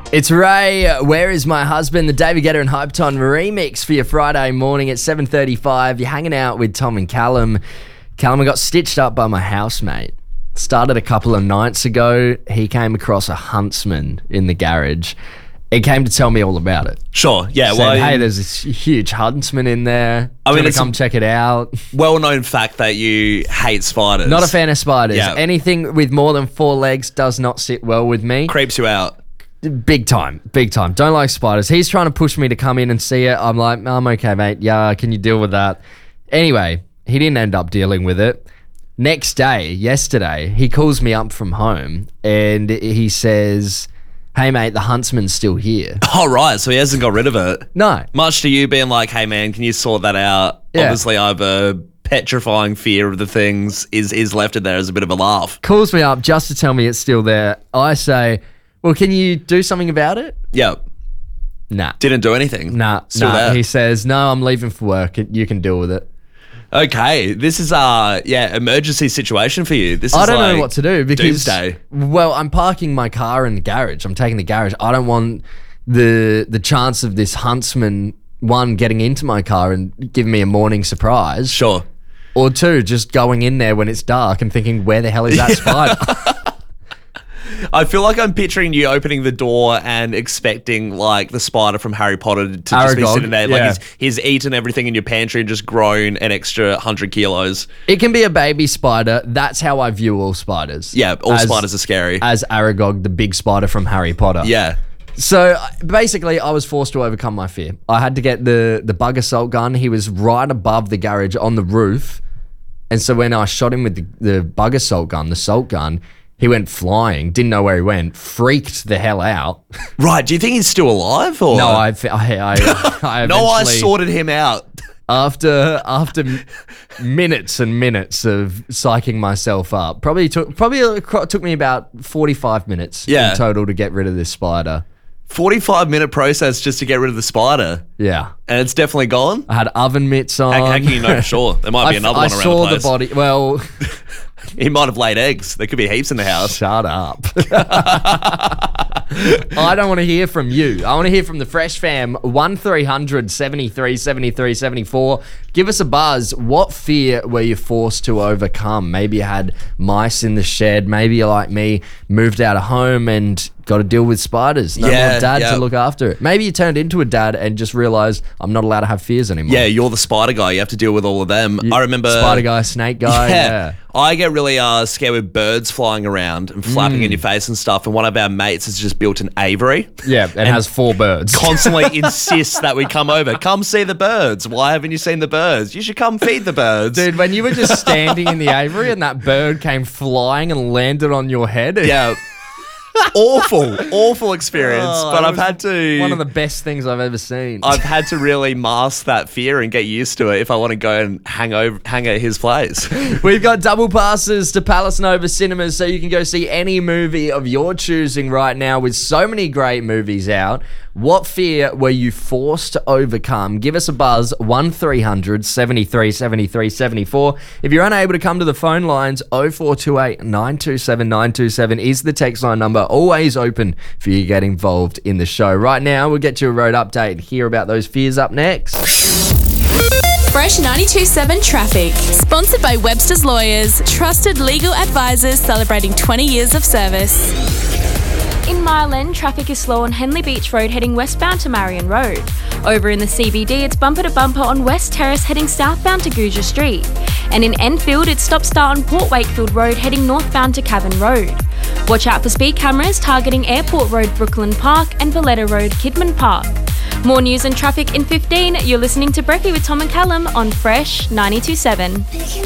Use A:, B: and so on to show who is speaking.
A: It's Ray, Where Is My Husband? The David Guetta and Hypeton remix for your Friday morning at 7:35. You're hanging out with Tom and Callum. Callum, I got stitched up by my housemate. Started a couple of nights ago. He came across a huntsman in the garage. He came to tell me all about it.
B: Sure, yeah.
A: Said, hey, there's this huge huntsman in there. It's come check it out.
B: Well-known fact that you hate spiders.
A: Not a fan of spiders.
B: Yeah.
A: Anything with more than 4 legs does not sit well with me.
B: Creeps you out.
A: Big time. Don't like spiders. He's trying to push me to come in and see it. I'm like, I'm okay, mate. Yeah, can you deal with that? Anyway, he didn't end up dealing with it. Next day, yesterday, he calls me up from home and he says, hey, mate, the huntsman's still here.
B: Oh, right. So he hasn't got rid of it.
A: No.
B: Much to you being like, hey, man, can you sort that out?
A: Yeah.
B: Obviously, I have a petrifying fear of the things is left in there as a bit of a laugh.
A: Calls me up just to tell me it's still there. I say, well, can you do something about it?
B: Yeah.
A: Nah.
B: Didn't do anything.
A: Still there. He says, no, I'm leaving for work. You can deal with it.
B: Okay. This is emergency situation for you. This is
A: I don't know what to do because
B: doomsday.
A: Well, I'm parking my car in the garage. I'm taking the garage. I don't want the chance of this huntsman, 1, getting into my car and giving me a morning surprise.
B: Sure.
A: Or 2, just going in there when it's dark and thinking, where the hell is that spider?
B: I feel like I'm picturing you opening the door and expecting like the spider from Harry Potter to just be sitting there.
A: Yeah.
B: Like he's eaten everything in your pantry and just grown an extra 100 kilos.
A: It can be a baby spider. That's how I view all spiders.
B: Yeah, all spiders are scary.
A: As Aragog, the big spider from Harry Potter.
B: Yeah.
A: So basically, I was forced to overcome my fear. I had to get the bug assault gun. He was right above the garage on the roof. And so when I shot him with the bug assault gun, the salt gun, he went flying, didn't know where he went, freaked the hell out.
B: Right, do you think he's still alive? Or?
A: No, I
B: I sorted him out.
A: After minutes and minutes of psyching myself up, probably took me about 45 minutes in total to get rid of this spider.
B: 45-minute process just to get rid of the spider.
A: Yeah.
B: And it's definitely gone?
A: I had oven mitts on.
B: How can you know for sure? There might be another one around the place.
A: I saw the body. Well...
B: He might have laid eggs. There could be heaps in the house.
A: Shut up. I don't want to hear from you. I want to hear from the Fresh Fam. 1300 73 73 74. Give us a buzz. What fear were you forced to overcome? Maybe you had mice in the shed. Maybe you're like me, moved out of home and got to deal with spiders. No more dad to look after it. Maybe you turned into a dad and just realized I'm not allowed to have fears anymore.
B: Yeah, you're the spider guy. You have to deal with all of them. I remember...
A: Spider guy, snake guy. Yeah.
B: I get really scared with birds flying around and flapping in your face and stuff. And one of our mates has just built an aviary.
A: Yeah, and has 4 birds.
B: Constantly insists that we come over. Come see the birds. Why haven't you seen the birds? You should come feed the birds.
A: Dude, when you were just standing in the aviary and that bird came flying and landed on your head.
B: Yeah. Awful experience. But I've had to...
A: One of the best things I've ever seen.
B: I've had to really mask that fear and get used to it if I want to go and hang at his place.
A: We've got double passes to Palace Nova Cinemas so you can go see any movie of your choosing right now with so many great movies out. What fear were you forced to overcome? Give us a buzz, 1300 73 73 74. If you're unable to come to the phone lines, 0428 927 927 is the text line number. Always open for you to get involved in the show. Right now, we'll get you a road update and hear about those fears up next.
C: Fresh 92.7 Traffic. Sponsored by Webster's Lawyers. Trusted legal advisors celebrating 20 years of service.
D: In Mile End, traffic is slow on Henley Beach Road heading westbound to Marion Road. Over in the CBD, it's bumper to bumper on West Terrace heading southbound to Gouger Street. And in Enfield, it's stop-start on Port Wakefield Road heading northbound to Cavan Road. Watch out for speed cameras targeting Airport Road, Brooklyn Park and Valletta Road, Kidman Park. More news and traffic in 15. You're listening to Brekkie with Tom and Callum on Fresh 92.7.